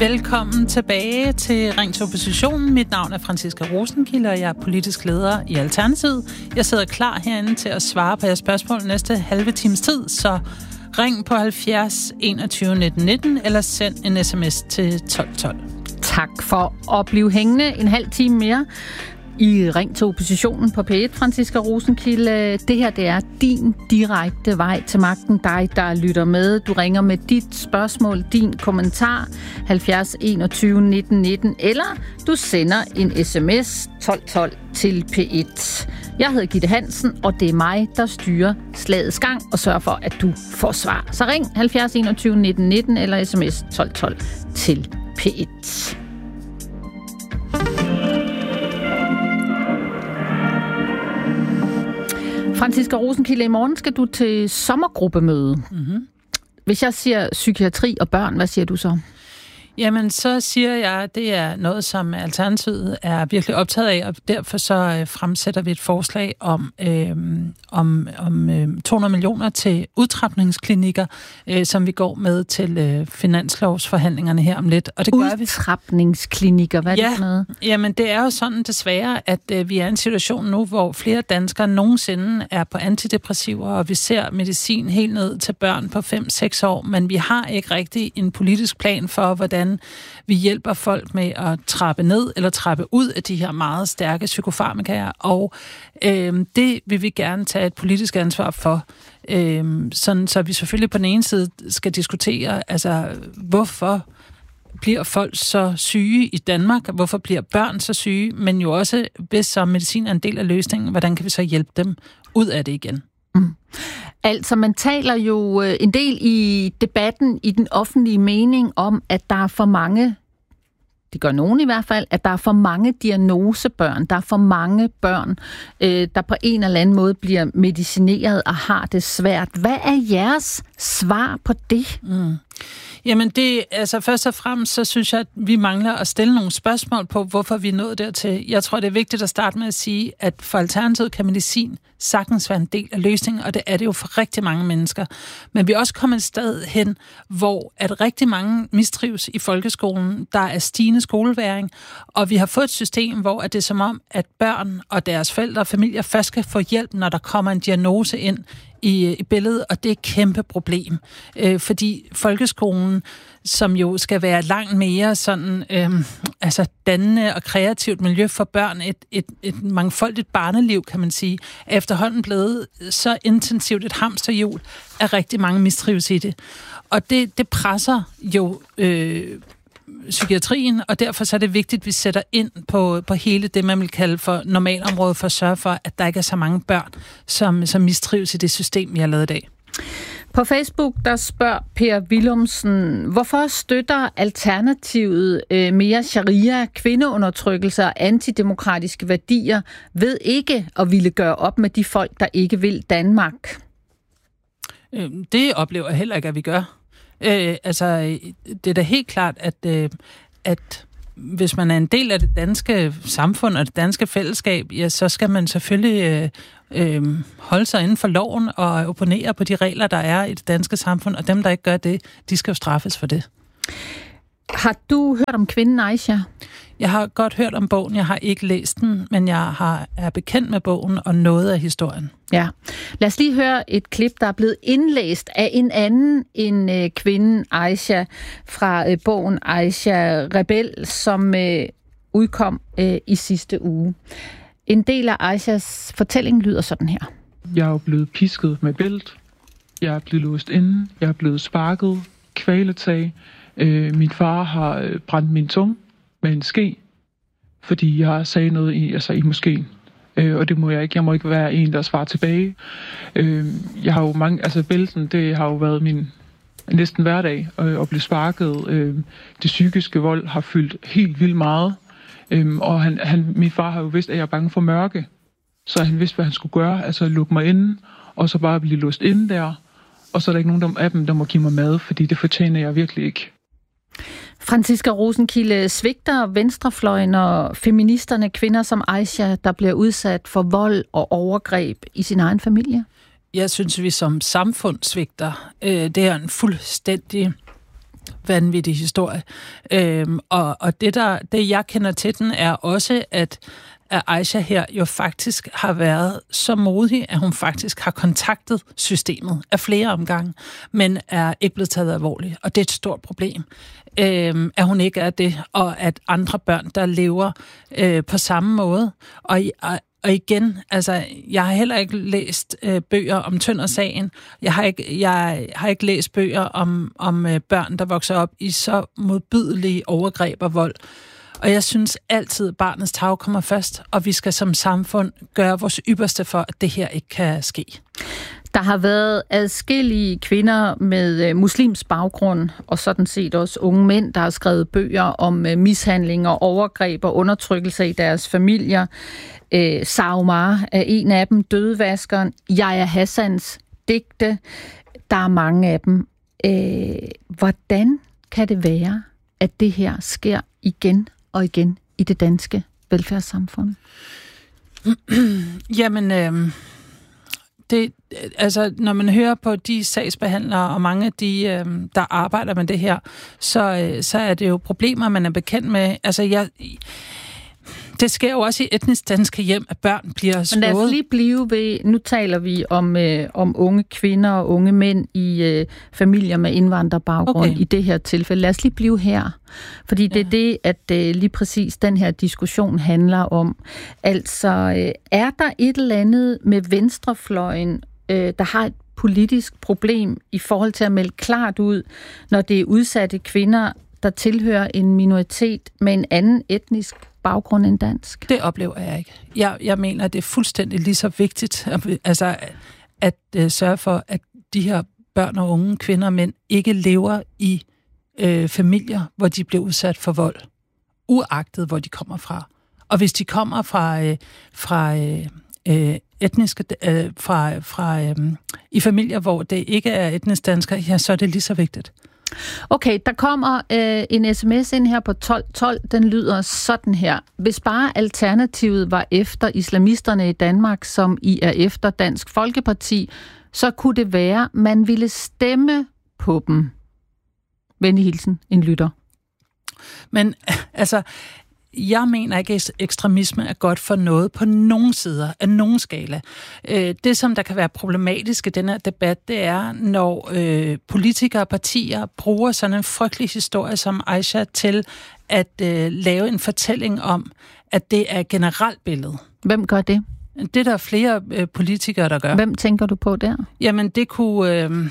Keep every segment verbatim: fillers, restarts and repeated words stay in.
Velkommen tilbage til Ring til Oppositionen. Mit navn er Franciska Rosenkilde, og jeg er politisk leder i Alternativet. Jeg sidder klar herinde til at svare på jeres spørgsmål næste halve times tid, så ring på halvfjerds enogtyve nitten nitten eller send en sms til tolv tolv. Tak for at blive hængende en halv time mere i Ring til Oppositionen på P et, Franciska Rosenkilde. Det her, det er din direkte vej til magten. Dig, der lytter med. Du ringer med dit spørgsmål, din kommentar, halvfjerds enogtyve nitten nitten, eller du sender en sms tolv tolv til P et. Jeg hedder Gitte Hansen, og det er mig, der styrer slagets gang og sørger for, at du får svar. Så ring halvfjerds enogtyve nitten nitten eller sms tolv tolv til P et. Franciska Rosenkilde, i morgen skal du til sommergruppemøde. Mm-hmm. Hvis jeg siger psykiatri og børn, hvad siger du så? Jamen, så siger jeg, at det er noget, som Alternativet er virkelig optaget af, og derfor så fremsætter vi et forslag om, øh, om, om øh, to hundrede millioner til udtrapningsklinikker, øh, som vi går med til øh, finanslovsforhandlingerne her om lidt. Og det gør vi. Udtrapningsklinikker, hvad er ja, det for noget? Jamen, det er jo sådan desværre, at øh, vi er i en situation nu, hvor flere danskere nogensinde er på antidepressiver, og vi ser medicin helt ned til børn på fem seks år, men vi har ikke rigtig en politisk plan for, hvordan vi hjælper folk med at trappe ned eller trappe ud af de her meget stærke psykofarmakaer, og øh, det vil vi gerne tage et politisk ansvar for. Øh, sådan, så vi selvfølgelig på den ene side skal diskutere, altså hvorfor bliver folk så syge i Danmark, hvorfor bliver børn så syge, men jo også, hvis så medicin er en del af løsningen, hvordan kan vi så hjælpe dem ud af det igen? Mm. Altså, man taler jo en del i debatten, i den offentlige mening, om, at der er for mange, det gør nogen i hvert fald, at der er for mange diagnosebørn, der er for mange børn, øh, der på en eller anden måde bliver medicineret og har det svært. Hvad er jeres svar på det? Mm. Jamen det, altså først og fremmest, så synes jeg, at vi mangler at stille nogle spørgsmål på, hvorfor vi er nået dertil. Jeg tror, det er vigtigt at starte med at sige, at for Alternativet kan medicin sagtens være en del af løsningen, og det er det jo for rigtig mange mennesker. Men vi er også kommet et sted hen, hvor at rigtig mange mistrives i folkeskolen. Der er stigende skoleværing, og vi har fået et system, hvor det er som om, at børn og deres forældre og familier først skal få hjælp, når der kommer en diagnose ind i, i billedet, og det er et kæmpe problem. Øh, fordi folkeskolen, som jo skal være langt mere sådan, øh, altså dannende og kreativt miljø for børn, et, et, et mangfoldigt barneliv, kan man sige, er efterhånden blevet så intensivt et hamsterhjul, at rigtig mange mistrives i det. Og det, det presser jo øh, psykiatrien, og derfor så er det vigtigt, at vi sætter ind på, på hele det, man vil kalde for normalområdet, for at sørge for, at der ikke er så mange børn, som, som mistrives i det system, vi har lavet i dag. På Facebook, der spørger Per Willumsen, hvorfor støtter Alternativet øh, mere sharia, kvindeundertrykkelse og antidemokratiske værdier ved ikke at ville gøre op med de folk, der ikke vil Danmark? Det oplever jeg heller ikke, at vi gør. Øh, altså, det er da helt klart, at, øh, at hvis man er en del af det danske samfund og det danske fællesskab, ja, så skal man selvfølgelig øh, øh, holde sig inden for loven og opponere på de regler, der er i det danske samfund, og dem, der ikke gør det, de skal jo straffes for det. Har du hørt om kvinden Aisha? Jeg har godt hørt om bogen, jeg har ikke læst den, men jeg har, er bekendt med bogen og noget af historien. Ja. Lad os lige høre et klip, der er blevet indlæst af en anden end øh, kvinden Aisha fra øh, bogen Aisha Rebel, som øh, udkom øh, i sidste uge. En del af Aishas fortælling lyder sådan her. Jeg er jo blevet pisket med bælt. Jeg er blevet låst inde. Jeg er blevet sparket. Kvæletag. Øh, min far har øh, brændt min tunge med en ske, fordi jeg sagde noget i, altså i moskeen. Øh, og det må jeg ikke. Jeg må ikke være en, der svarer tilbage. Øh, jeg har jo mange, altså bælten, det har jo været min næsten hverdag øh, at blive sparket. Øh, det psykiske vold har fyldt helt vildt meget. Øh, og han, han, min far har jo vidst, at jeg er bange for mørke. Så han vidste, hvad han skulle gøre. Altså lukke mig inde, og så bare blive låst inde der. Og så er der ikke nogen af dem, der må give mig mad, fordi det fortjener jeg virkelig ikke. Franciska Rosenkilde, svigter venstrefløjen og feministerne kvinder som Aisha, der bliver udsat for vold og overgreb i sin egen familie? Jeg synes, vi som samfund svigter. Det er en fuldstændig vanvittig historie. Øhm, og og det, der, det, jeg kender til den, er også, at, at Aisha her jo faktisk har været så modig, at hun faktisk har kontaktet systemet af flere omgange, men er ikke blevet taget alvorligt. Og det er et stort problem, øhm, at hun ikke er det, og at andre børn, der lever øh, på samme måde. Og, og Og igen, altså, jeg har heller ikke læst øh, bøger om Tønder-sagen. Jeg har ikke, jeg har ikke læst bøger om, om øh, børn, der vokser op i så modbydelige overgreb og vold. Og jeg synes altid, at barnets tarv kommer først, og vi skal som samfund gøre vores ypperste for, at det her ikke kan ske. Der har været adskillige kvinder med muslims baggrund, og sådan set også unge mænd, der har skrevet bøger om mishandling og overgreb og undertrykkelse i deres familier. Øh, Saumar er en af dem, Dødevaskeren, Yahya Hassans digte. Der er mange af dem. Øh, hvordan kan det være, at det her sker igen og igen i det danske velfærdssamfund? Jamen, øh, det, altså, når man hører på de sagsbehandlere og mange af de, øh, der arbejder med det her, så, øh, så er det jo problemer, man er bekendt med. Altså, jeg... Det sker jo også i etnisk danske hjem, at børn bliver slået. Men lad os lige blive ved, nu taler vi om, øh, om unge kvinder og unge mænd i øh, familier med indvandrerbaggrund okay. i det her tilfælde. Lad os lige blive her, fordi det ja. er det, at øh, lige præcis den her diskussion handler om. Altså, øh, er der et eller andet med venstrefløjen, øh, der har et politisk problem i forhold til at melde klart ud, når det er udsatte kvinder, der tilhører en minoritet med en anden etnisk baggrund end dansk? Det oplever jeg ikke. Jeg, jeg mener, at det er fuldstændig lige så vigtigt at, altså, at, at uh, sørge for, at de her børn og unge, kvinder og mænd, ikke lever i øh, familier, hvor de bliver udsat for vold, uagtet hvor de kommer fra. Og hvis de kommer fra, øh, fra øh, etniske, øh, fra, fra øh, i familier, hvor det ikke er etnisk danskere, ja, så er det lige så vigtigt. Okay, der kommer øh, en sms ind her på tolv tolv. Den lyder sådan her. Hvis bare alternativet var efter islamisterne i Danmark, som I er efter Dansk Folkeparti, så kunne det være, man ville stemme på dem. Venlig hilsen, en lytter. Men altså... Jeg mener ikke, at ekstremisme er godt for noget på nogen sider, af nogen skala. Det, som der kan være problematisk i den her debat, det er, når øh, politikere og partier bruger sådan en frygtelig historie som Aisha til at øh, lave en fortælling om, at det er et generelt billede. Hvem gør det? Det er der flere øh, politikere, der gør. Hvem tænker du på der? Jamen, det kunne... Øh,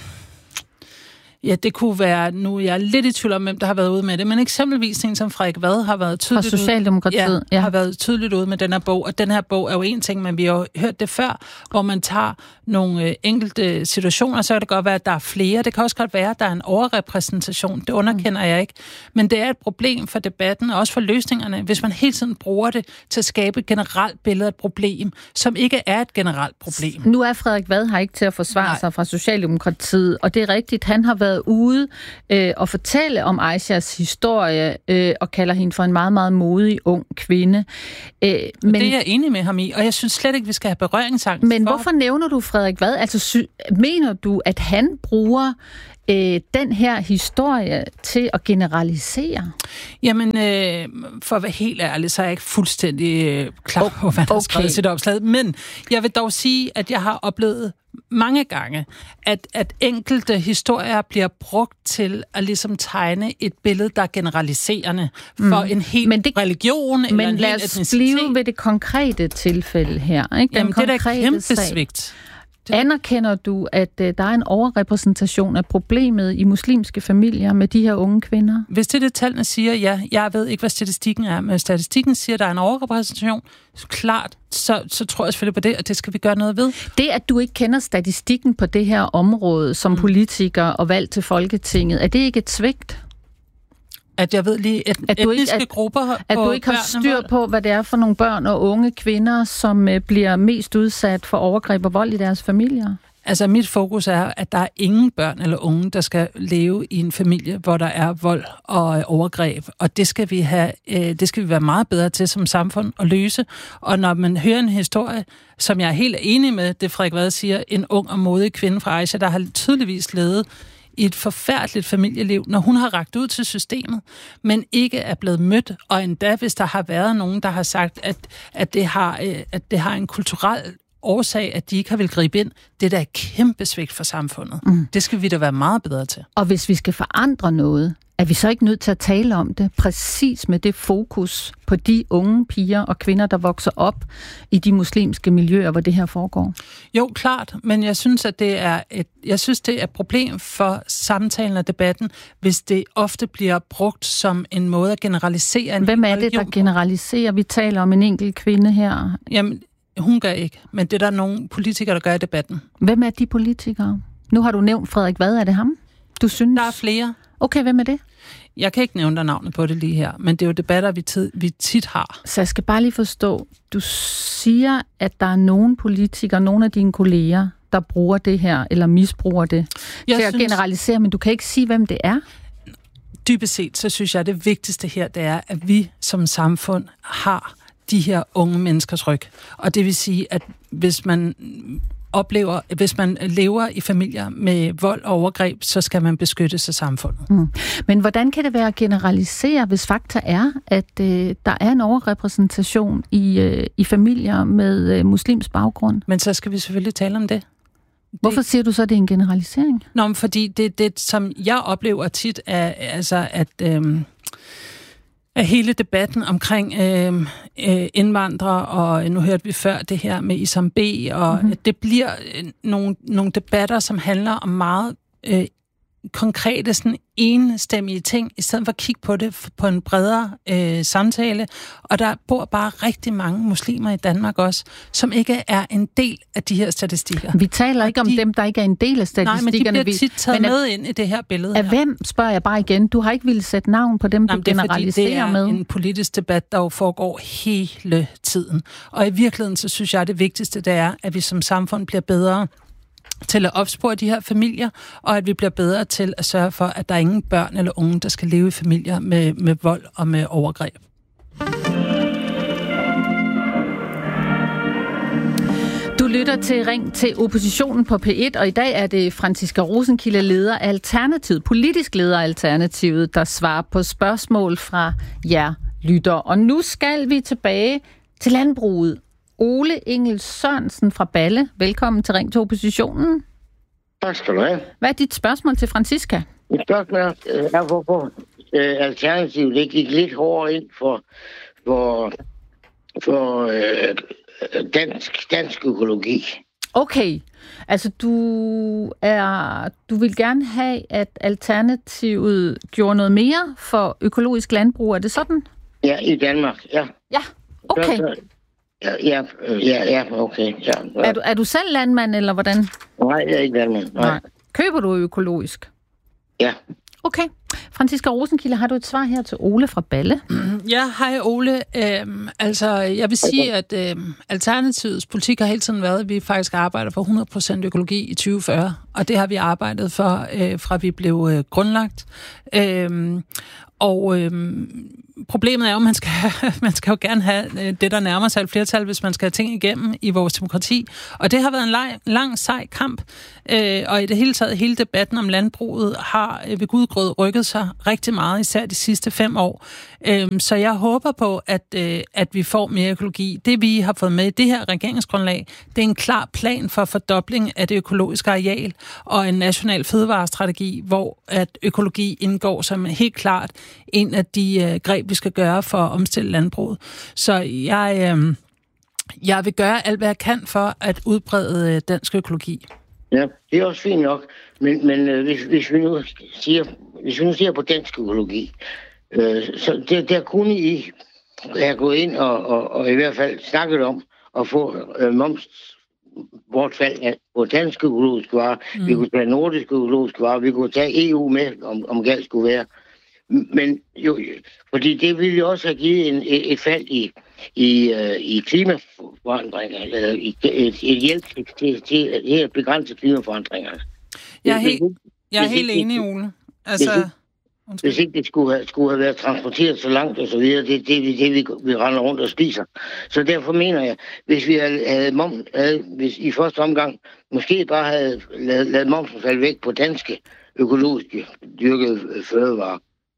Ja, det kunne være, nu jeg er lidt i tvivl om, hvem der har været ude med det, men eksempelvis en som Frederik Vad har været tydeligt fra Socialdemokratiet, ude, ja, ja. har været tydeligt ude med den her bog, og den her bog er jo en ting, men vi har jo hørt det før, hvor man tager nogle øh, enkelte situationer, så kan det godt være, at der er flere, det kan også godt være, at der er en overrepræsentation, det underkender jeg ikke, men det er et problem for debatten, og også for løsningerne, hvis man hele tiden bruger det til at skabe et generelt billede af et problem, som ikke er et generelt problem. Nu er Frederik Vad her ikke til at forsvare Nej. sig fra Socialdemokratiet, og det er rigtigt, han har været ude øh, og fortælle om Aishas historie øh, og kalder hende for en meget, meget modig ung kvinde. Øh, men, det er jeg enig med ham i, og jeg synes slet ikke, vi skal have berøringsangst. Men for. Hvorfor nævner du Frederik Vad? Altså, sy- mener du, at han bruger øh, den her historie til at generalisere? Jamen, øh, for at være helt ærlig, så er jeg ikke fuldstændig øh, klar på, hvad han okay. har skrevet sit opslag. Men jeg vil dog sige, at jeg har oplevet mange gange, at, at enkelte historier bliver brugt til at ligesom tegne et billede, der er generaliserende for mm. en hel men det, religion eller en hel etnicitet. Men lad os blive ved det konkrete tilfælde her. Ikke? Jamen, det er da kæmpe svigt. Anerkender du, at uh, der er en overrepræsentation af problemet i muslimske familier med de her unge kvinder? Hvis det det tallene siger, ja. Jeg ved ikke, hvad statistikken er, men statistikken siger, at der er en overrepræsentation. Så klart, så, så tror jeg selvfølgelig på det, og det skal vi gøre noget ved. Det, at du ikke kender statistikken på det her område som mm. politiker og valgt til Folketinget, er det ikke et svigt? At jeg ved lige, et, at etniske ikke, at, grupper... At du ikke har styr på, hvad det er for nogle børn og unge kvinder, som uh, bliver mest udsat for overgreb og vold i deres familier? Altså, mit fokus er, at der er ingen børn eller unge, der skal leve i en familie, hvor der er vold og overgreb. Og det skal vi have, øh, det skal vi være meget bedre til som samfund at løse. Og når man hører en historie, som jeg er helt enig med, det Frederik Vad siger, en ung og modig kvinde fra Aisha, der har tydeligvis levet i et forfærdeligt familieliv, når hun har rakt ud til systemet, men ikke er blevet mødt, og endda hvis der har været nogen, der har sagt, at, at, det, har, at det har en kulturel årsag, at de ikke har vil gribe ind, det er da et kæmpe svigt for samfundet. Mm. Det skal vi da være meget bedre til. Og hvis vi skal forandre noget, er vi så ikke nødt til at tale om det, præcis med det fokus på de unge piger og kvinder, der vokser op i de muslimske miljøer, hvor det her foregår? Jo, klart, men jeg synes, at det er et, jeg synes, det er et problem for samtalen og debatten, hvis det ofte bliver brugt som en måde at generalisere en Hvem er det, der generaliserer? Vi taler om en enkelt kvinde her. Jamen, hun gør ikke, men det er der nogle politikere, der gør i debatten. Hvem er de politikere? Nu har du nævnt Frederik Vad, er det ham? Du synes? Der er flere. Okay, hvem er det? Jeg kan ikke nævne dig navnet på det lige her, men det er jo debatter, vi, tid, vi tit har. Så jeg skal bare lige forstå, du siger, at der er nogle politikere, nogle af dine kolleger, der bruger det her, eller misbruger det jeg til at synes, generalisere, men du kan ikke sige, hvem det er? Dybest set, så synes jeg, at det vigtigste her, det er, at vi som samfund har de her unge menneskers ryg. Og det vil sige, at hvis man oplever, hvis man lever i familier med vold og overgreb, så skal man beskytte sig samfundet. Mm. Men hvordan kan det være at generalisere, hvis fakta er, at øh, der er en overrepræsentation i, øh, i familier med øh, muslimsk baggrund? Men så skal vi selvfølgelig tale om det. Hvorfor siger du så, at det er en generalisering? Nå, men fordi det, det som jeg oplever tit, er altså, at... Øh, af hele debatten omkring øh, øh, indvandrere, og nu hørte vi før det her med Isam B, og mm-hmm. det bliver øh, nogle, nogle debatter, som handler om meget øh, konkrete, sådan enstemmige ting, i stedet for at kigge på det på en bredere øh, samtale. Og der bor bare rigtig mange muslimer i Danmark også, som ikke er en del af de her statistikker. Vi taler ikke om de, dem, der ikke er en del af statistikkerne. Nej, men de bliver tit taget med ind i det her billede. Af hvem, spørger jeg bare igen? Du har ikke ville sætte navn på dem, Nej, du generaliserer med. Det er en politisk debat, der jo foregår hele tiden. Og i virkeligheden, så synes jeg, at det vigtigste, det er, at vi som samfund bliver bedre til at opspore de her familier, og at vi bliver bedre til at sørge for, at der er ingen børn eller unge, der skal leve i familier med, med vold og med overgreb. Du lytter til Ring til oppositionen på P et, og i dag er det Franciska Rosenkilde, leder af Alternativet, politisk leder af Alternativet, der svarer på spørgsmål fra jer lytter. Og nu skal vi tilbage til landbruget. Ole Engel Sørensen fra Balle, velkommen til Ring til oppositionen. Tak skal du have. Hvad er dit spørgsmål til Franciska? Mit spørgsmål er, hvorfor Alternativet det gik lidt hårdere ind for, for, for øh, dansk, dansk økologi. Okay, altså du er du vil gerne have, at Alternativet gjorde noget mere for økologisk landbrug, er det sådan? Ja, i Danmark, ja. Ja, okay. Ja, ja, ja, ja, okay. Ja, ja. Er, du, er du selv landmand, eller hvordan? Nej, jeg er ikke landmand. Nej. Nej. Køber du økologisk? Ja. Okay. Franciska Rosenkilde, har du et svar her til Ole fra Balle? Ja, hej Ole. Øhm, altså, jeg vil sige, at øhm, Alternativets politik har hele tiden været, at vi faktisk arbejder for hundrede procent økologi i tyve fyrre, og det har vi arbejdet for, øh, fra vi blev øh, grundlagt. Øhm, og øhm, problemet er jo, at man skal, man skal jo gerne have det, der nærmer sig et flertal, hvis man skal have ting igennem i vores demokrati. Og det har været en lang, lang sej kamp. Øh, og i det hele taget, hele debatten om landbruget har ved Gud grød rykket sig rigtig meget, især de sidste fem år. Øh, så jeg håber på, at, øh, at vi får mere økologi. Det, vi har fået med i det her regeringsgrundlag, det er en klar plan for fordobling af det økologiske areal og en national fødevarestrategi, hvor at økologi indgår som helt klart en af de øh, greb, vi skal gøre for at omstille landbruget. Så jeg, øh, jeg vil gøre alt, hvad jeg kan for at udbrede øh, dansk økologi. Ja, det er også fint nok. Men, men øh, hvis, hvis, vi nu siger, hvis vi nu siger på dansk økologi, øh, så der, der kunne I have gået ind og, og, og i hvert fald snakket om at få øh, moms bortfald på danske økologiske varer. Mm. Vi kunne tage nordiske økologiske varer. Vi kunne tage E U med, om, om galt skulle være. Men jo, fordi det ville jo også have givet en, et, et fald i, i, uh, i klimaforandringer, eller et, et, et hjælp til, til, til at begrænse klimaforandringerne. Jeg er helt, jeg er helt enig, Ole. Altså, hvis, hvis ikke det skulle have, skulle have været transporteret så langt og så videre, det er det, det, det vi, vi render rundt og spiser. Så derfor mener jeg, hvis vi havde, havde, mom, havde hvis i første omgang måske bare havde lavet, lavet momsen falde væk på danske økologiske dyrkede fødevarer.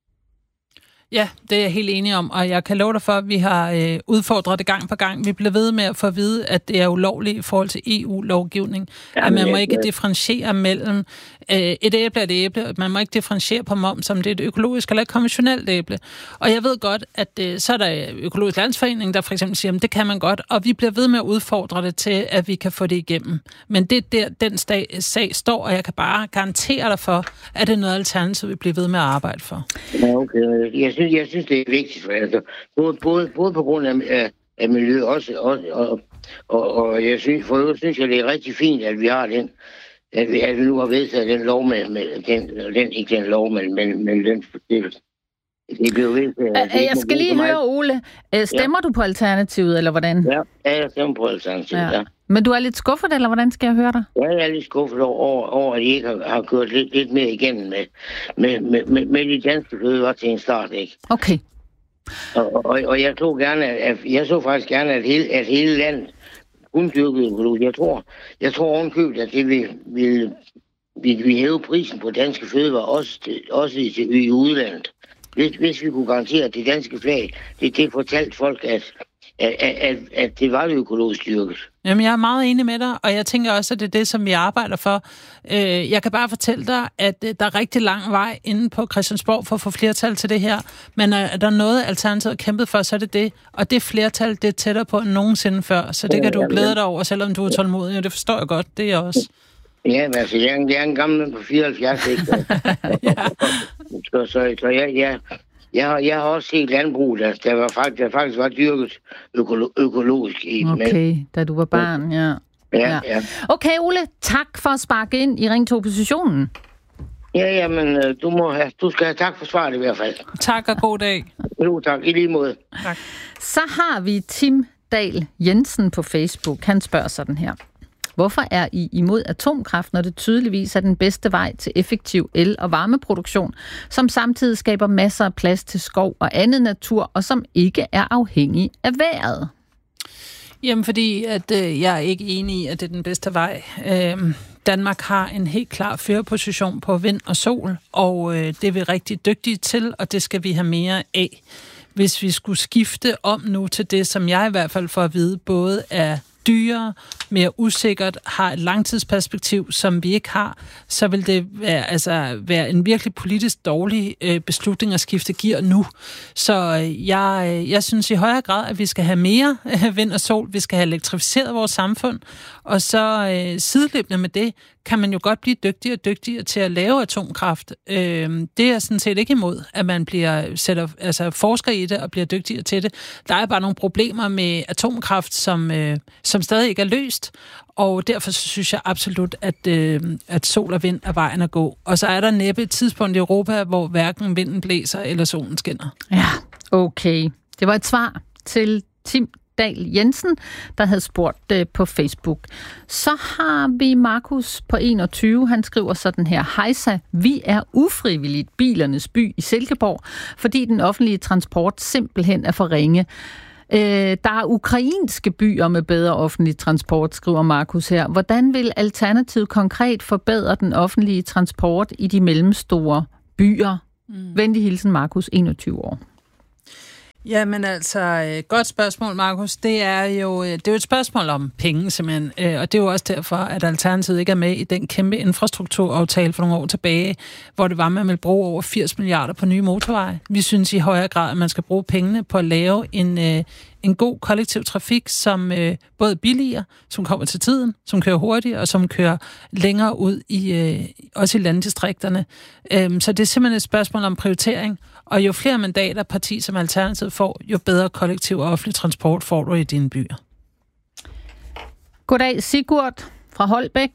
Ja, det er jeg helt enig om, og jeg kan love dig for, at vi har øh, udfordret det gang på gang. Vi bliver ved med at få at vide, at det er ulovligt i forhold til E U-lovgivning. Jamen, at man må ikke ja. differentiere mellem øh, et æble og et æble. Man må ikke differentiere på moms, om det er et økologisk eller et konventionelt æble. Og jeg ved godt, at øh, så er der Økologisk Landsforening, der for eksempel siger, at det kan man godt, og vi bliver ved med at udfordre det til, at vi kan få det igennem. Men det er der, den sag, sag står, og jeg kan bare garantere dig for, at det er noget alternativ, vi bliver ved med at arbejde for. Ja, okay. Jeg synes, jeg synes det er vigtigt, for altså, både, både, både på grund af, af, af miljøet også, også og, og, og jeg synes, for øvrigt synes jeg, det er rigtig fint, at vi har den, at vi, at vi nu har vedtaget den lov med, med den, den, ikke den lov, men, men, men den det, det blev vedtaget. Jeg skal lige høre, Ole, stemmer ja. du på Alternativet, eller hvordan? Ja, jeg stemmer på Alternativet, ja. ja. Men du er lidt skuffet, eller hvordan skal jeg høre dig? Ja, jeg er lidt skuffet over, over at I ikke har, har kørt lidt, lidt mere igennem med, med, med, med, med de danske fødevarer til en start, ikke? Okay. Og, og, og jeg så gerne, at jeg så faktisk gerne, at hele, at hele landet kun dyrkede økologi. Jeg tror, jeg tror ovenkøbet, at det vil, vil, vil, vil hæve prisen på danske fødevarer, også, til, også i, i udlandet. Hvis, hvis vi kunne garantere, at det danske flag, det, det fortalte folk, at At, at, at det var det økologisk dyrket. Jamen, jeg er meget enig med dig, og jeg tænker også, at det er det, som vi arbejder for. Jeg kan bare fortælle dig, at der er rigtig lang vej inde på Christiansborg for at få flertal til det her, men er der noget, Alternativet har kæmpet for, så er det det. Og det flertal, det er tættere på end nogensinde før, så det kan du glæde dig over, selvom du er tålmodig, og det forstår jeg godt, det er jeg også. Ja, men altså, jeg er en, jeg er en gammel på fireoghalvfjerds, ikke? ja. Så, så, så jeg... jeg Jeg har, jeg har også set landbrug, der, der, var faktisk, der faktisk var dyrket økolo- økologisk i. Okay, men, da du var barn, ja. Ja, ja. ja. Okay, Ole, tak for at sparke ind i Ring til Oppositionen. Ja, jamen, du, må have, du skal have tak for svaret i hvert fald. Tak og god dag. Jo, tak. I lige måde. Tak. Så har vi Tim Dahl Jensen på Facebook. Han spørger sådan her. Hvorfor er I imod atomkraft, når det tydeligvis er den bedste vej til effektiv el- og varmeproduktion, som samtidig skaber masser af plads til skov og andet natur, og som ikke er afhængig af vejret? Jamen, fordi at, øh, jeg er ikke enig i, at det er den bedste vej. Øh, Danmark har en helt klar førerposition på vind og sol, og øh, det er vi rigtig dygtige til, og det skal vi have mere af. Hvis vi skulle skifte om nu til det, som jeg i hvert fald får at vide, både er dyrere, mere usikkert, har et langtidsperspektiv, som vi ikke har, så vil det være, altså, være en virkelig politisk dårlig øh, beslutning at skifte gear nu. Så øh, jeg, jeg synes i højere grad, at vi skal have mere øh, vind og sol, vi skal have elektrificeret vores samfund, og så øh, sideløbende med det, kan man jo godt blive dygtigere og dygtigere til at lave atomkraft. Øh, det er sådan set ikke imod, at man bliver sætter, altså forsker i det og bliver dygtigere til det. Der er bare nogle problemer med atomkraft, som, øh, som stadig ikke er løst, og derfor så synes jeg absolut, at, øh, at sol og vind er vejen at gå. Og så er der næppe et tidspunkt i Europa, hvor hverken vinden blæser eller solen skinner. Ja, okay. Det var et svar til Tim Dahl Jensen, der havde spurgt det på Facebook. Så har vi Markus på enogtyve. Han skriver sådan her. Hejsa, vi er ufrivilligt bilernes by i Silkeborg, fordi den offentlige transport simpelthen er for ringe. Øh, der er ukrainske byer med bedre offentlig transport, skriver Markus her. Hvordan vil Alternativet konkret forbedre den offentlige transport i de mellemstore byer? Mm. Venlig hilsen, Markus, enogtyve år. Jamen altså, godt spørgsmål, Markus. Det er jo det er jo et spørgsmål om penge, simpelthen. Og det er jo også derfor, at Alternativet ikke er med i den kæmpe infrastrukturaftale for nogle år tilbage, hvor det var, at man ville bruge over firs milliarder på nye motorveje. Vi synes i højere grad, at man skal bruge pengene på at lave en, en god kollektiv trafik, som både er billigere, som kommer til tiden, som kører hurtigt, og som kører længere ud i også i landdistrikterne. Så det er simpelthen et spørgsmål om prioritering. Og jo flere mandater parti som Alternativet får, jo bedre kollektiv og offentlig transport får du i dine byer. Goddag, Sigurd fra Holbæk.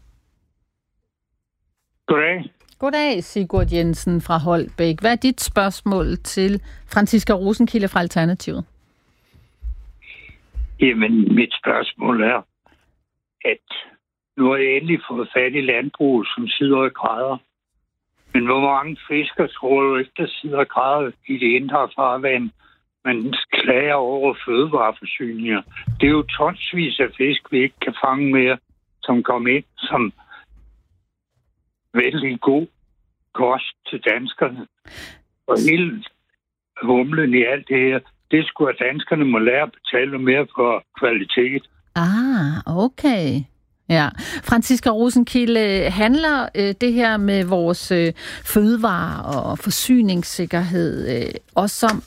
Goddag. Goddag, Sigurd Jensen fra Holbæk. Hvad er dit spørgsmål til Franciska Rosenkilde fra Alternativet? Jamen, mit spørgsmål er, at nu har jeg endelig fået fat i landbrug, som sidder og græder. Men hvor mange fisker tror du ikke, der sidder og græder i det indre farvand? Man klager over fødevareforsyninger. Det er jo tonsvis af fisk, vi ikke kan fange mere, som kommer ind som vældig god kost til danskerne. Og hele humlen i alt det her, det skulle, at danskerne må lære at betale noget mere for kvalitet. Ah, okay. Ja. Franziska Rosenkilde, handler øh, det her med vores øh, fødevarer og forsyningssikkerhed øh, også om,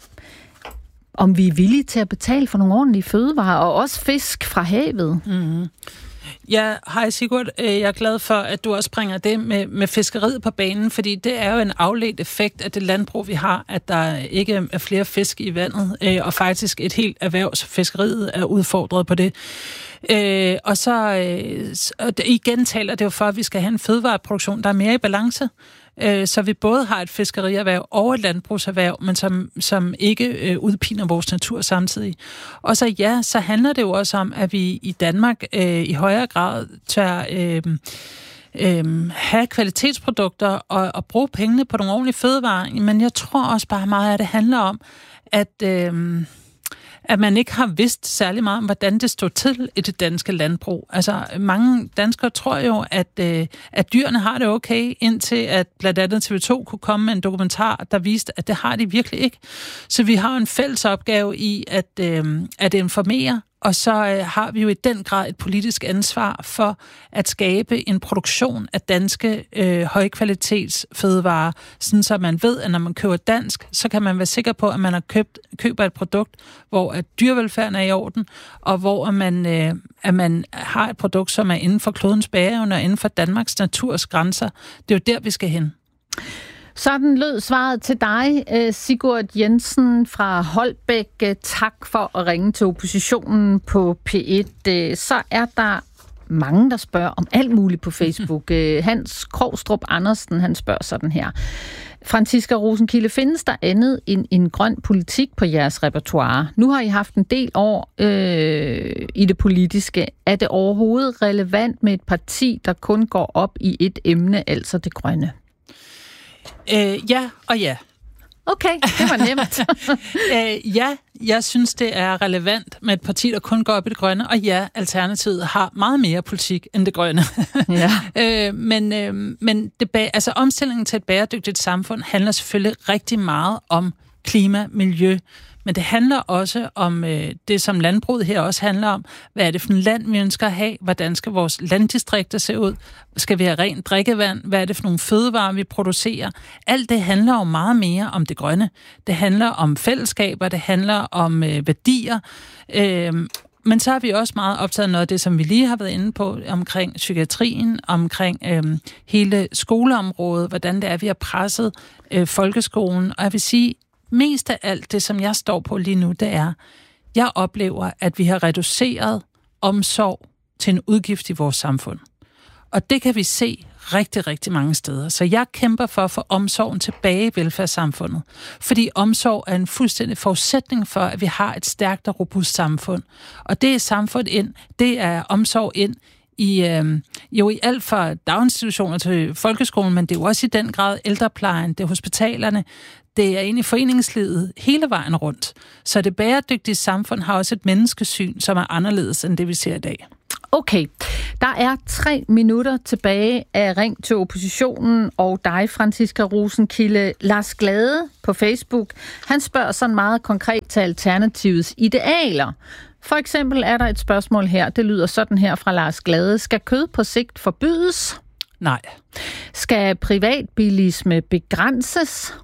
om vi er villige til at betale for nogle ordentlige fødevarer, og også fisk fra havet? Mm-hmm. Ja, hej Sigurd. Jeg er glad for, at du også bringer det med, med fiskeriet på banen, fordi det er jo en afledt effekt af det landbrug, vi har, at der ikke er flere fisk i vandet, og faktisk et helt erhvervsfiskeriet er udfordret på det. Og så og igen taler det jo for, at vi skal have en fødevareproduktion, der er mere i balance, så vi både har et fiskerierhverv og et landbrugserhverv, men som, som ikke øh, udpiner vores natur samtidig. Og så ja, så handler det jo også om, at vi i Danmark øh, i højere grad tør øh, øh, have kvalitetsprodukter og, og bruge pengene på nogle ordentlige fødevarer. Men jeg tror også bare meget, at det handler om, at... Øh, at man ikke har vidst særlig meget om, hvordan det stod til i det danske landbrug. Altså, mange danskere tror jo, at, øh, at dyrene har det okay, indtil at blandt andet T V to kunne komme med en dokumentar, der viste, at det har de virkelig ikke. Så vi har en fælles opgave i at, øh, at informere, og så øh, har vi jo i den grad et politisk ansvar for at skabe en produktion af danske øh, højkvalitets fødevarer, sådan så man ved, at når man køber dansk, så kan man være sikker på, at man har købt, køber et produkt, hvor at dyrevelfærden er i orden, og hvor at man, øh, at man har et produkt, som er inden for klodens bæreevne og inden for Danmarks naturs grænser. Det er jo der, vi skal hen. Sådan lød svaret til dig, Sigurd Jensen fra Holbæk. Tak for at ringe til oppositionen på P et. Så er der mange, der spørger om alt muligt på Facebook. Hans Krogstrup Andersen, han spørger sådan her. Franziska Rosenkilde, findes der andet end en grøn politik på jeres repertoire? Nu har I haft en del år øh, i det politiske. Er det overhovedet relevant med et parti, der kun går op i et emne, altså det grønne? Øh, ja og ja. Okay, det var nemt. øh, ja, jeg synes, det er relevant med et parti, der kun går op i det grønne, og ja, Alternativet har meget mere politik end det grønne. Ja. øh, men øh, men det, altså, omstillingen til et bæredygtigt samfund handler selvfølgelig rigtig meget om klima, miljø, men det handler også om øh, det, som landbruget her også handler om. Hvad er det for en land, vi ønsker at have? Hvordan skal vores landdistrikter se ud? Skal vi have rent drikkevand? Hvad er det for nogle fødevarer, vi producerer? Alt det handler jo meget mere om det grønne. Det handler om fællesskaber, det handler om øh, værdier. Øh, men så er vi også meget optaget af noget af det, som vi lige har været inde på, omkring psykiatrien, omkring øh, hele skoleområdet, hvordan det er, vi har presset øh, folkeskolen. Og jeg vil sige, mest af alt det, som jeg står på lige nu, det er, jeg oplever, at vi har reduceret omsorg til en udgift i vores samfund. Og det kan vi se rigtig, rigtig mange steder. Så jeg kæmper for at få omsorgen tilbage i velfærdssamfundet. Fordi omsorg er en fuldstændig forudsætning for, at vi har et stærkt og robust samfund. Og det er samfund ind, det er omsorg ind i, øh, jo i alt fra daginstitutioner til folkeskolen, men det er jo også i den grad ældreplejen, det er hospitalerne, det er inde i foreningslivet hele vejen rundt. Så det bæredygtige samfund har også et menneskesyn, som er anderledes end det, vi ser i dag. Okay, der er tre minutter tilbage af Ring til oppositionen og dig, Franziska Rosenkilde. Lars Glade på Facebook, han spørger sådan meget konkret til Alternativets idealer. For eksempel er der et spørgsmål her, det lyder sådan her fra Lars Glade. Skal kød på sigt forbydes? Nej. Skal privatbilisme begrænses?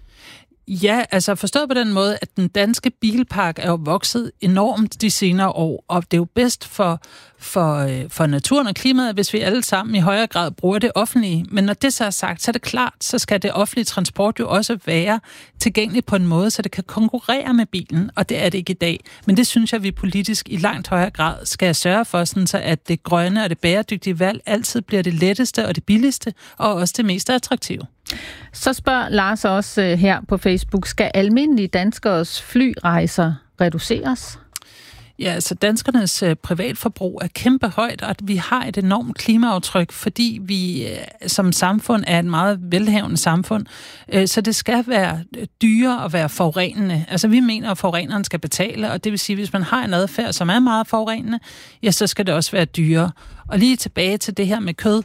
Ja, altså forstået på den måde, at den danske bilpark er jo vokset enormt de senere år, og det er jo bedst for, for, for naturen og klimaet, hvis vi alle sammen i højere grad bruger det offentlige. Men når det så er sagt, så er det klart, så skal det offentlige transport jo også være tilgængeligt på en måde, så det kan konkurrere med bilen, og det er det ikke i dag. Men det synes jeg, vi politisk i langt højere grad skal sørge for, sådan så at det grønne og det bæredygtige valg altid bliver det letteste og det billigste, og også det mest attraktive. Så spørger Lars også her på Facebook, skal almindelige danskers flyrejser reduceres? Ja, altså danskernes øh, privatforbrug er kæmpe højt, og at vi har et enormt klimaaftryk, fordi vi øh, som samfund er et meget velhavende samfund, øh, så det skal være dyrere at være forurenende. Altså vi mener, at forureneren skal betale, og det vil sige, at hvis man har en adfærd, som er meget forurenende, ja, så skal det også være dyrere. Og lige tilbage til det her med kød.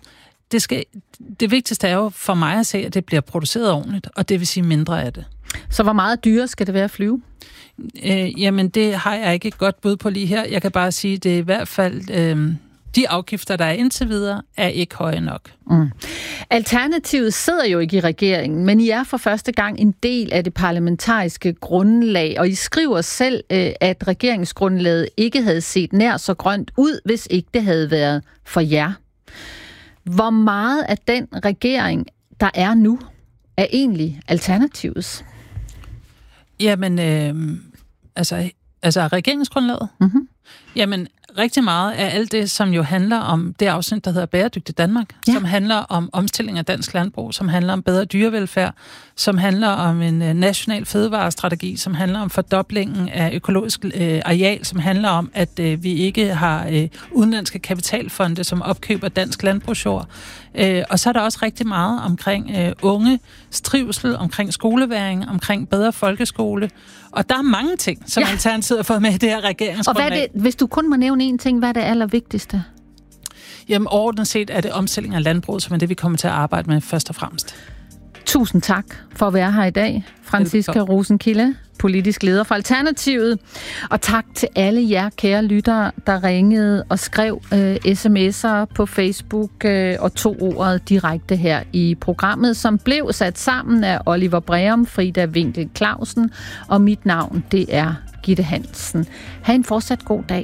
det, skal, det vigtigste er jo for mig at se, at det bliver produceret ordentligt, og det vil sige mindre af det. Så hvor meget dyre skal det være at flyve? Øh, jamen, det har jeg ikke et godt bud på lige her. Jeg kan bare sige, at det er i hvert fald... Øh, de afgifter, der er indtil videre, er ikke høje nok. Mm. Alternativet sidder jo ikke i regeringen, men I er for første gang en del af det parlamentariske grundlag, og I skriver selv, at regeringsgrundlaget ikke havde set nær så grønt ud, hvis ikke det havde været for jer. Hvor meget af den regering, der er nu, er egentlig Alternativets? Jamen, øh, altså, altså regeringsgrundlaget? Mm-hmm. Jamen, rigtig meget af alt det, som jo handler om det afsnit, der hedder Bæredygtig Danmark, ja. Som handler om omstilling af dansk landbrug, som handler om bedre dyrevelfærd, som handler om en national fødevarestrategi, som handler om fordoblingen af økologisk øh, areal, som handler om, at øh, vi ikke har øh, udenlandske kapitalfonde, som opkøber dansk landbrugsjord. Øh, og så er der også rigtig meget omkring øh, unge trivsel, omkring skoleværing, omkring bedre folkeskole. Og der er mange ting, som ja. Alternativet har fået med i det her regeringsgrundlag. Og hvad er det, hvis du kun må nævne en ting, hvad er det allervigtigste? Jamen overordnet set er det omstilling af landbruget, som er det, vi kommer til at arbejde med først og fremmest. Tusind tak for at være her i dag, Franciska Rosenkilde, politisk leder for Alternativet. Og tak til alle jer kære lyttere, der ringede og skrev øh, sms'er på Facebook øh, og tog ordet direkte her i programmet, som blev sat sammen af Oliver Breum, Frida Winkel Clausen, og mit navn, det er Gitte Hansen. Ha' en fortsat god dag.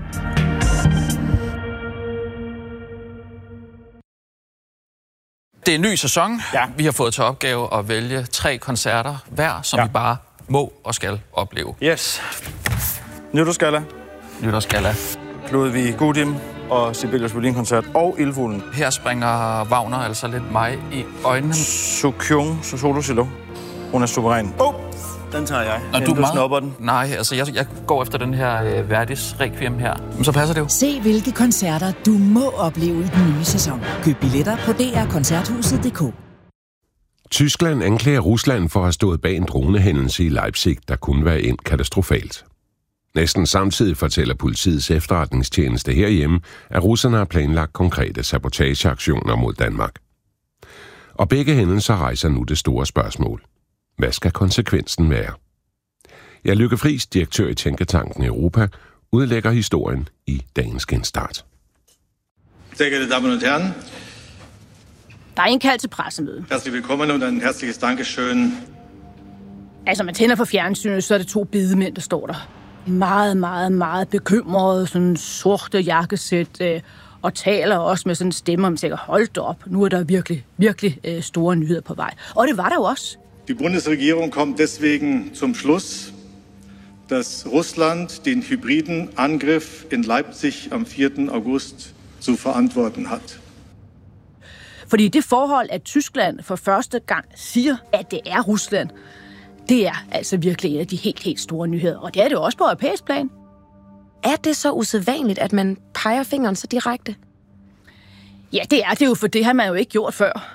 Det er en ny sæson. Ja. Vi har fået til opgave at vælge tre koncerter hver, som ja. vi bare må og skal opleve. Yes. Nytårsgalla. Nytårsgalla. Ludvig Gudim og Sibelius Violin-koncert og Ildfuglen. Her springer Wagner altså lidt mig i øjnene. Sukyung Solo. Hun er suveræn. Oh! Den tager jeg. Og du, du snupper den. Nej, altså jeg, jeg går efter den her øh, Verdis Requiem her. Men så passer det jo. Se hvilke koncerter du må opleve i den nye sæson. Køb billetter på d r koncerthuset punktum d k. Tyskland anklager Rusland for at have stået bag en dronehændelse i Leipzig, der kunne være endt katastrofalt. Næsten samtidig fortæller politiets efterretningstjeneste herhjemme, at russerne har planlagt konkrete sabotageaktioner mod Danmark. Og begge hændelser rejser nu det store spørgsmål. Hvad skal konsekvensen være? Jeg Lykke Friis, direktør i Tænketanken Europa, udlægger historien i dagens genstart. Sehr geehrte Damen und Herren, der er indkaldt til pressemøde. Herzlich willkommen und ein herzliches Dankeschön. Altså, man tænder for fjernsynet, så er det to bedemænd, der står der. Meget, meget, meget bekymrede, sådan sorte jakkesæt, øh, og taler også med sådan en stemme, om tænker, hold op, nu er der virkelig, virkelig øh, store nyheder på vej. Og det var der jo også. Die Bundesregierung kommt deswegen zum Schluss, dass Russland den hybriden Angriff in Leipzig am vierten August zu verantworten hat. Fordi det forhold, at Tyskland for første gang siger, at det er Rusland, det er altså virkelig en af de helt, helt store nyheder. Og det er det også på europæisk plan. Er det så usædvanligt, at man peger fingeren så direkte? Ja, det er det jo, for det har man jo ikke gjort før.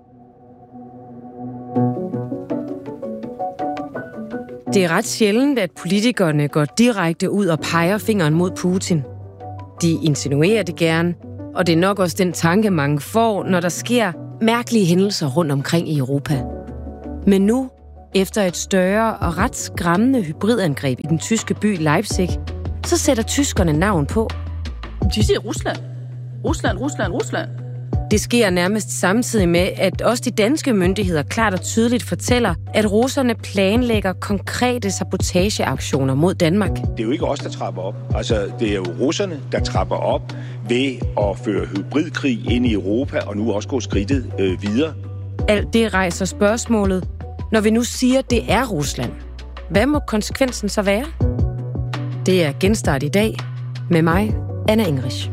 Det er ret sjældent, at politikerne går direkte ud og peger fingeren mod Putin. De insinuerer det gerne, og det er nok også den tanke, mange får, når der sker mærkelige hændelser rundt omkring i Europa. Men nu, efter et større og ret skræmmende hybridangreb i den tyske by Leipzig, så sætter tyskerne navn på. De siger Rusland. Rusland, Rusland, Rusland. Det sker nærmest samtidig med, at også de danske myndigheder klart og tydeligt fortæller, at russerne planlægger konkrete sabotageaktioner mod Danmark. Det er jo ikke os, der trapper op. Altså, det er jo russerne, der trapper op ved at føre hybridkrig ind i Europa, og nu også gå skridtet øh, videre. Alt det rejser spørgsmålet. Når vi nu siger, at det er Rusland, hvad må konsekvensen så være? Det er Genstart i dag med mig, Anna Engrich.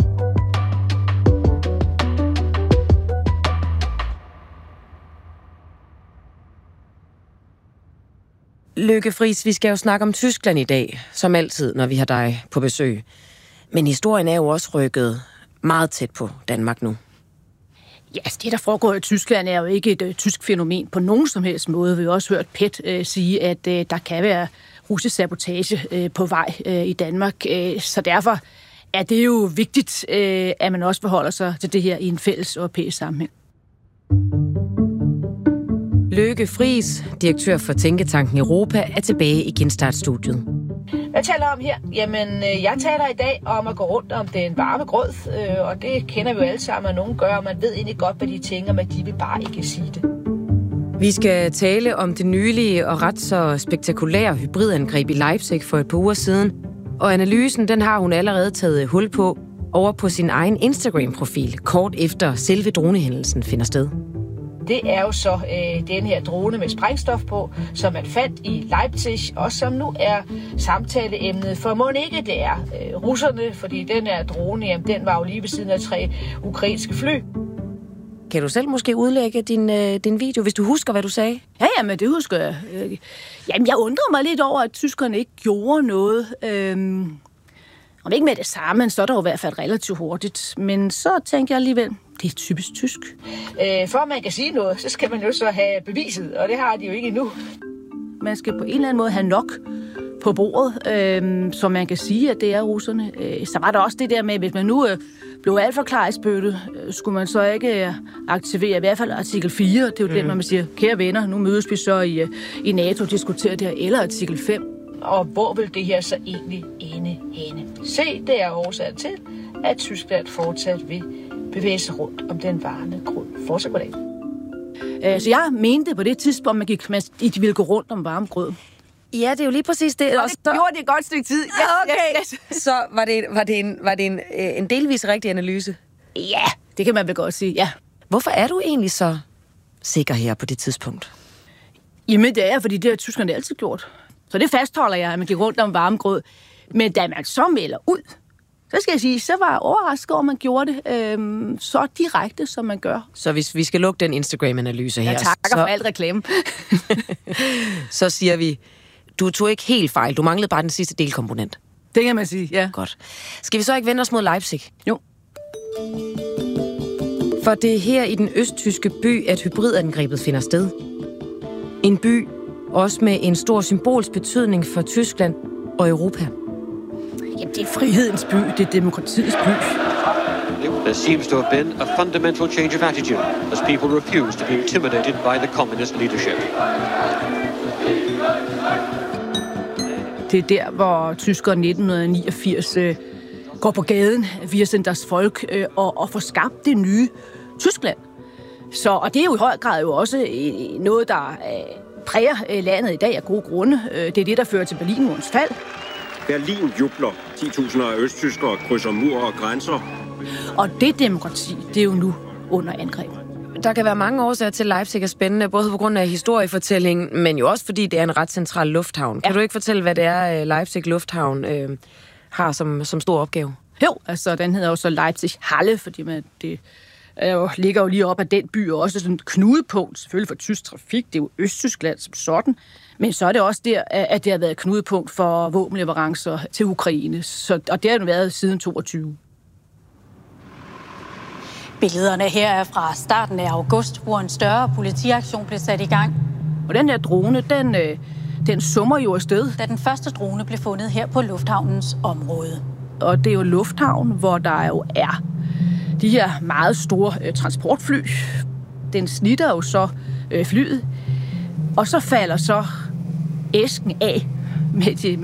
Lykke Friis, vi skal jo snakke om Tyskland i dag, som altid, når vi har dig på besøg. Men historien er jo også rykket meget tæt på Danmark nu. Ja, det der foregår i Tyskland er jo ikke et uh, tysk fænomen på nogen som helst måde. Vi har også hørt P E T uh, sige, at uh, der kan være russisk sabotage uh, på vej uh, i Danmark. Uh, så derfor Ja, det er jo vigtigt, øh, at man også forholder sig til det her i en fælles europæisk sammenhæng. Løkke Friis, direktør for Tænketanken Europa, er tilbage i Genstartstudiet. Hvad taler om her? Jamen, jeg taler i dag om at gå rundt om den varme grød, og det kender vi jo alle sammen, at nogen gør, og man ved egentlig godt, hvad de tænker, men de vil bare ikke sige det. Vi skal tale om det nylige og ret så spektakulære hybridangreb i Leipzig for et par uger siden, og analysen, den har hun allerede taget hul på over på sin egen Instagram-profil, kort efter selve dronehændelsen finder sted. Det er jo så øh, den her drone med sprængstof på, som man fandt i Leipzig, og som nu er samtaleemnet. For må ikke det er øh, russerne, fordi den her drone, jamen, den var jo lige ved siden af tre ukrainske fly. Kan du selv måske udlægge din, øh, din video, hvis du husker, hvad du sagde? Ja, ja, men det husker jeg. Jamen, jeg undrer mig lidt over, at tyskerne ikke gjorde noget. Øhm, om ikke med det samme, så er der jo i hvert fald relativt hurtigt. Men så tænker jeg alligevel, det er typisk tysk. Øh, for at man kan sige noget, så skal man jo så have beviset, og det har de jo ikke endnu. Man skal på en eller anden måde have nok på bordet, øh, så man kan sige, at det er russerne. Øh, så var der også det der med, hvis man nu øh, blev alt for klar i spyttet, øh, skulle man så ikke øh, aktivere i hvert fald artikel fire. Det er jo mm. den, man siger, kære venner, nu mødes vi så i, øh, i NATO og diskuterer det her, eller artikel fem. Og hvor vil det her så egentlig ende henne? Se, det er årsagen til, at Tyskland fortsat vil bevæge sig rundt om den varme grund. Fortsat goddag. Øh, så jeg mente på det tidspunkt, man gik, man, de ville gå rundt om varme grød. Ja, det er jo lige præcis det. Og det så gjorde det et godt stykke tid. Yes, okay. yes, yes. Så var det, var det, en, var det en, en delvis rigtig analyse? Ja, det kan man vel godt sige, ja. Hvorfor er du egentlig så sikker her på det tidspunkt? Jamen, det er, fordi det har tyskerne altid gjort. Så det fastholder jeg, at man gik rundt om varme grød. Men da man så melder ud, så skal jeg sige, så var jeg overrasket over, at man gjorde det øhm, så direkte, som man gør. Så hvis vi skal lukke den Instagram-analyse her... Jeg takker så, for alt reklame. så siger vi, du tog ikke helt fejl. Du manglede bare den sidste delkomponent. Det kan man sige, ja. Godt. Skal vi så ikke vende os mod Leipzig? Jo. For det er her i den østtyske by, at hybridangrebet finder sted. En by, også med en stor symbolsk betydning for Tyskland og Europa. Jamen, det er frihedens by, det er demokratiets by. There seems to have been a fundamental change of attitude as people refuse to be intimidated by the communist leadership. Det er der, hvor tyskere nitten niogfirs øh, går på gaden via deres folk øh, og, og får skabt det nye Tyskland. Så, og det er jo i høj grad jo også øh, noget, der øh, præger øh, landet i dag af gode grunde. Øh, det er det, der fører til Berlinmurens fald. Berlin jubler. ti tusinder af østtyskere krydser mur og grænser. Og det demokrati, det er jo nu under angreb. Der kan være mange årsager til, Leipzig er spændende, både på grund af historiefortællingen, men jo også fordi det er en ret central lufthavn. Ja. Kan du ikke fortælle, hvad det er, Leipzig Lufthavn øh, har som, som stor opgave? Jo, altså den hedder jo så Leipzig Halle, fordi man, det er jo, ligger jo lige op af den by, og også sådan et knudepunkt, selvfølgelig for tysk trafik. Det er jo Østtyskland som sådan. Men så er det også der, at det har været et knudepunkt for våbenleverancer til Ukraine. Så, og det har det været siden toogtyve. Billederne her er fra starten af august, hvor en større politiaktion blev sat i gang. Og den her drone, den, den summer jo afsted. Da den første drone blev fundet her på lufthavnens område. Og det er jo lufthavn, hvor der jo er de her meget store øh, transportfly. Den snitter jo så øh, flyet, og så falder så æsken af med de